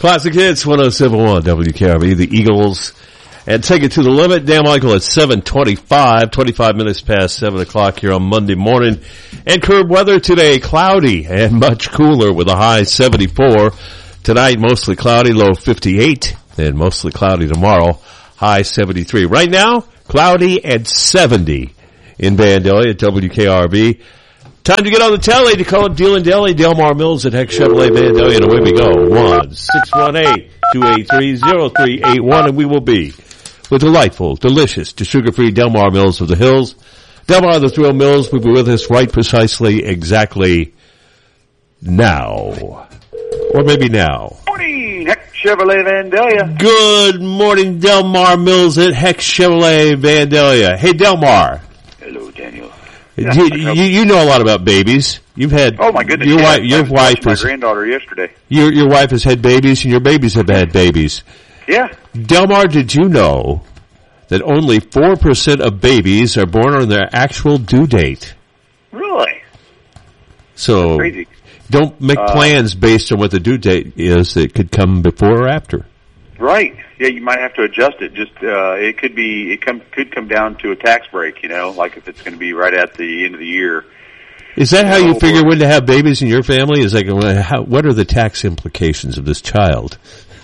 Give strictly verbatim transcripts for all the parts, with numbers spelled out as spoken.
Classic Hits, one oh seven point one W K R B, the Eagles, and take it to the limit. Dan Michael at seven twenty-five, twenty-five minutes past seven o'clock here on Monday morning. And curb weather today, cloudy and much cooler with a high seventy-four. Tonight, mostly cloudy, low fifty-eight, and mostly cloudy tomorrow, high seventy-three. Right now, cloudy and seventy in Vandalia at W K R B. Time to get on the telly to call it Deal and Deli, Delmar Mills at Heck Chevrolet Vandalia, and away we go. one six one eight, two eight three, zero three eight one, and we will be with delightful, delicious, to sugar-free Delmar Mills of the Hills. Delmar the Thrill Mills will be with us right precisely exactly now. Or maybe now. Morning, Heck Chevrolet Vandalia. Good morning, Delmar Mills at Heck Chevrolet Vandalia. Hey, Delmar. Hello, Daniel. You, you, you know a lot about babies. You've had oh my goodness, your yeah, wife. Your wife my has, granddaughter yesterday. Your your wife has had babies, and your babies have had babies. Yeah. Delmar, did you know that only four percent of babies are born on their actual due date? Really? So That's crazy. Don't make uh, plans based on what the due date is. That could come before or after. Right. Yeah, you might have to adjust it. Just uh, it could be it come could come down to a tax break. You know, like if it's going to be right at the end of the year. Is that how you you know, figure or, when to have babies in your family? Is like how, what are the tax implications of this child?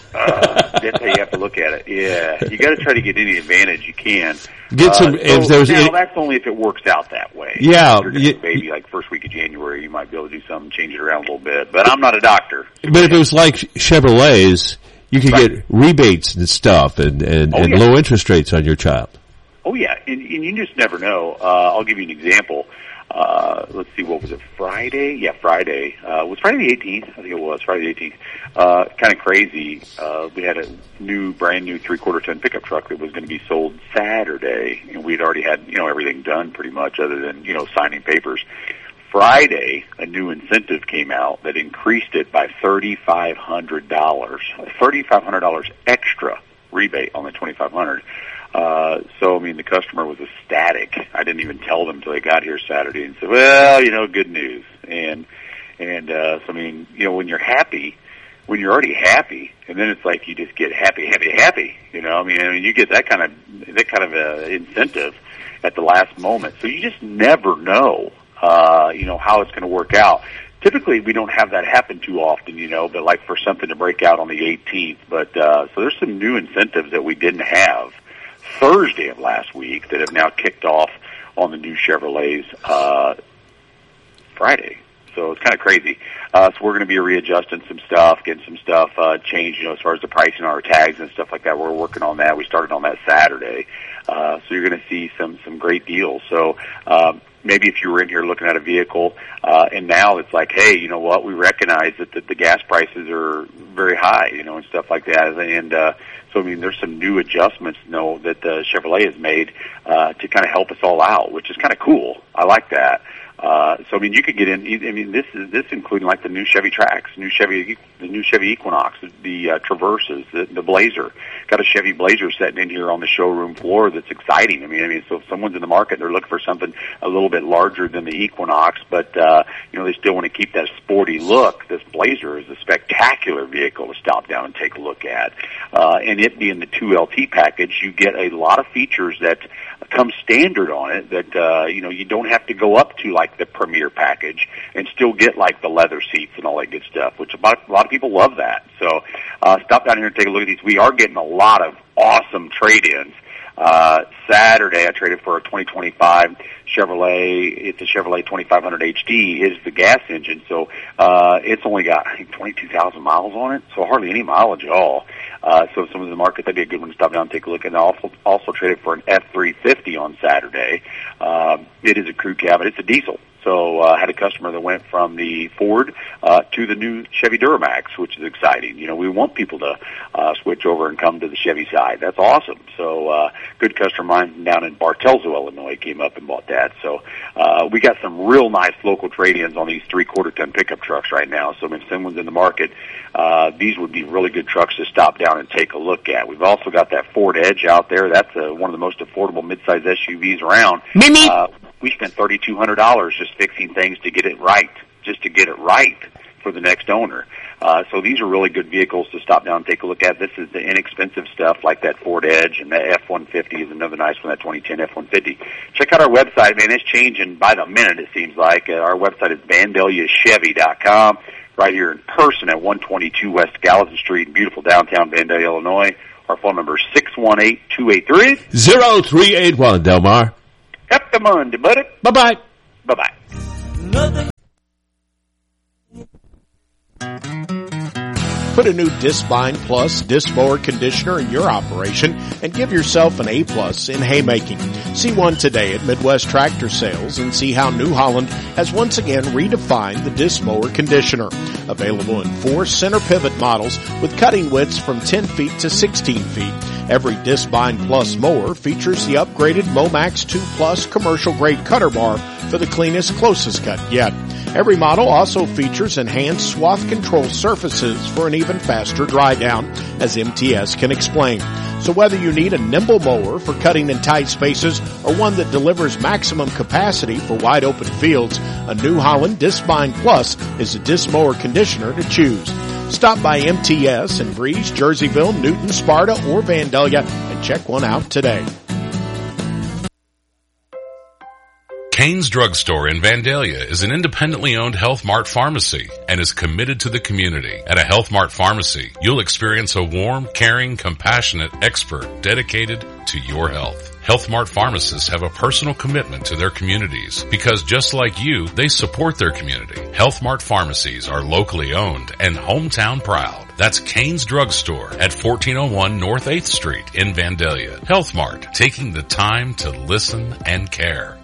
uh, that's how you have to look at it. Yeah, you got to try to get any advantage you can. Get some. Uh, if so there's now any, that's only if it works out that way. Yeah, if you're you, a baby like first week of January, you might be able to do something, change it around a little bit. But I'm not a doctor. But if it was like Chevrolets, you could right. get rebates and stuff and and, oh, and yeah. low interest rates on your child. Oh yeah, and, and you just never know. Uh, I'll give you an example. Uh, let's see, what was it, Friday? Yeah, Friday. Uh, was Friday the eighteenth? I think it was, Friday the eighteenth. Uh, kind of crazy. Uh, we had a new, brand new three-quarter ton pickup truck that was going to be sold Saturday, and we'd already had, you know, everything done pretty much other than, you know, signing papers. Friday, a new incentive came out that increased it by three thousand five hundred dollars. three thousand five hundred dollars extra rebate on the twenty-five hundred dollars. Uh, so, I mean, the customer was ecstatic. I didn't even tell them until they got here Saturday and said, well, you know, good news. And, and, uh, so, I mean, you know, when you're happy, when you're already happy, and then it's like you just get happy, happy, happy, you know, I mean, I mean, you get that kind of, that kind of, uh, incentive at the last moment. So you just never know, uh, you know, how it's going to work out. Typically, we don't have that happen too often, you know, but like for something to break out on the eighteenth. But, uh, so there's some new incentives that we didn't have Thursday of last week that have now kicked off on the new Chevrolets uh, Friday. So it's kind of crazy. Uh, so we're going to be readjusting some stuff, getting some stuff uh, changed, you know, as far as the pricing on our tags and stuff like that. We're working on that. We started on that Saturday. Uh, so you're going to see some some great deals. So um, maybe if you were in here looking at a vehicle, uh, and now it's like, hey, you know what? We recognize that the, the gas prices are very high, you know, and stuff like that. And uh, so, I mean, there's some new adjustments, you know, that uh, Chevrolet has made uh, to kind of help us all out, which is kind of cool. I like that. Uh, so I mean, you could get in. I mean, this is this including like the new Chevy Trax, new Chevy, the new Chevy Equinox, the uh, Traverses, the, the Blazer. Got a Chevy Blazer sitting in here on the showroom floor. That's exciting. I mean, I mean, so if someone's in the market, they're looking for something a little bit larger than the Equinox, but uh, you know, they still want to keep that sporty look. This Blazer is a spectacular vehicle to stop down and take a look at. Uh, and it being the two L T package, you get a lot of features that come standard on it that uh, you know, you don't have to go up to like the Premier package and still get like the leather seats and all that good stuff, which a lot, a lot of people love that. So uh, stop down here and take a look at these. We are getting a lot of awesome trade-ins. Uh, Saturday, I traded for a twenty twenty-five Chevrolet. It's a Chevrolet twenty-five hundred H D. It's the gas engine, so uh, it's only got, I think, twenty-two thousand miles on it, so hardly any mileage at all. Uh, so if someone's in the market, that'd be a good one to stop down and take a look. And I also, also traded for an F three fifty on Saturday. Um, it is a crew cab, but it's a diesel. So I uh, had a customer that went from the Ford uh, to the new Chevy Duramax, which is exciting. You know, we want people to uh, switch over and come to the Chevy side. That's awesome. So uh, good customer of mine down in Bartelsville, Illinois, came up and bought that. So uh, we got some real nice local trade-ins on these three-quarter ton pickup trucks right now. So if someone's in the market, uh, these would be really good trucks to stop down and take a look at. We've also got that Ford Edge out there. That's uh, one of the most affordable midsize S U Vs around. Mimi. Uh, we spent thirty-two hundred dollars just fixing things to get it right, just to get it right for the next owner. Uh, so these are really good vehicles to stop down and take a look at. This is the inexpensive stuff like that Ford Edge, and that F one fifty is another nice one, that twenty ten F one fifty. Check out our website, man. It's changing by the minute, it seems like. Uh, our website is vandalia chevy dot com, right here in person at one twenty-two West Gallatin Street in beautiful downtown Vandalia, Illinois. Our phone number is six one eight, two eight three, zero three eight one, Delmar. Happy Monday, buddy. Bye-bye. Bye-bye. Nothing. Put a new Discbind Plus disc mower conditioner in your operation and give yourself an A plus in haymaking. See one today at Midwest Tractor Sales and see how New Holland has once again redefined the disc mower conditioner. Available in four center pivot models with cutting widths from ten feet to sixteen feet. Every Discbind Plus mower features the upgraded Momax two Plus commercial grade cutter bar for the cleanest, closest cut yet. Every model also features enhanced swath control surfaces for an even faster dry down, as M T S can explain. So whether you need a nimble mower for cutting in tight spaces or one that delivers maximum capacity for wide open fields, a New Holland Discbind Plus is a disc mower conditioner to choose. Stop by M T S in Breeze, Jerseyville, Newton, Sparta, or Vandalia and check one out today. Kane's Drug Store in Vandalia is an independently owned Health Mart pharmacy and is committed to the community. At a Health Mart pharmacy, you'll experience a warm, caring, compassionate expert dedicated to your health. Health Mart pharmacists have a personal commitment to their communities because just like you, they support their community. Health Mart pharmacies are locally owned and hometown proud. That's Kane's Drug Store at fourteen oh one North eighth Street in Vandalia. Health Mart, taking the time to listen and care.